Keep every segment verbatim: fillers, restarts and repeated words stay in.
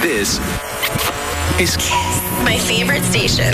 This is my favorite station.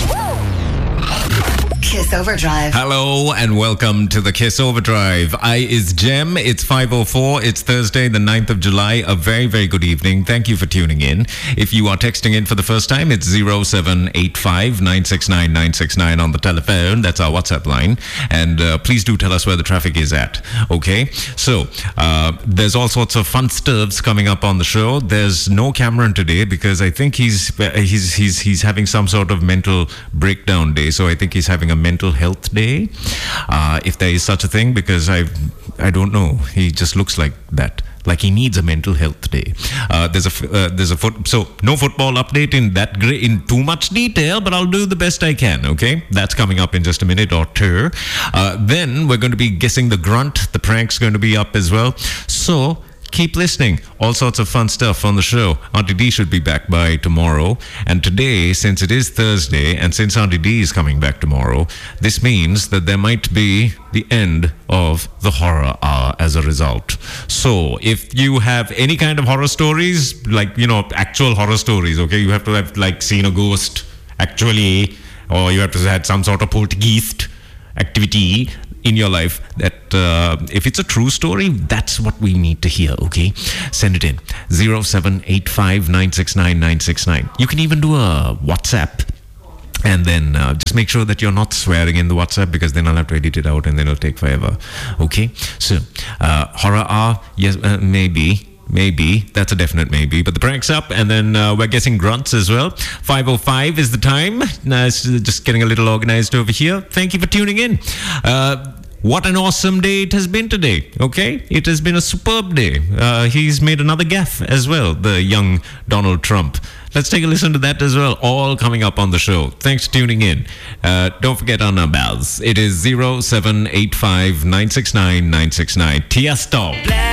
Kiss Overdrive. Hello and welcome to the Kiss Overdrive. I is Jem. It's five oh four. It's Thursday, the ninth of July. A very, very good evening. Thank you for tuning in. If you are texting in for the first time, it's zero seven eight five nine six nine nine six nine on the telephone. That's our WhatsApp line. And uh, please do tell us where the traffic is at. Okay? So, uh, there's all sorts of fun stuffs coming up on the show. There's no Cameron today because I think he's he's he's he's having some sort of mental breakdown day. So I think he's having a mental health day, uh, if there is such a thing, because I I don't know. He just looks like that. Like he needs a mental health day. Uh, there's a uh, there's a foot. So no football update in that gra- in too much detail, but I'll do the best I can. Okay, that's coming up in just a minute or two. Uh, then we're going to be guessing the grunt. The prank's going to be up as well. So keep listening. All sorts of fun stuff on the show. Auntie D should be back by tomorrow. And today, since it is Thursday, and since Auntie D is coming back tomorrow, this means that there might be the end of the horror hour as a result. So, if you have any kind of horror stories, like, you know, actual horror stories, okay? You have to have, like, seen a ghost, actually, or you have to have had some sort of poltergeist activity in your life, that uh, if it's a true story, that's what we need to hear, okay? Send it in. zero seven eight five nine six nine nine six nine. You can even do a WhatsApp. And then uh, just make sure that you're not swearing in the WhatsApp, because then I'll have to edit it out and then it'll take forever. Okay? So, uh, horror hour, yes, uh, maybe. Maybe. That's a definite maybe. But the prank's up, and then uh, we're guessing grunts as well. five oh five is the time. Nice, just getting a little organized over here. Thank you for tuning in. Uh, what an awesome day it has been today, okay? It has been a superb day. Uh, he's made another gaffe as well, the young Donald Trump. Let's take a listen to that as well, all coming up on the show. Thanks for tuning in. Uh, don't forget our numbers. It is zero seven eight five nine six nine nine six nine. Tiesto.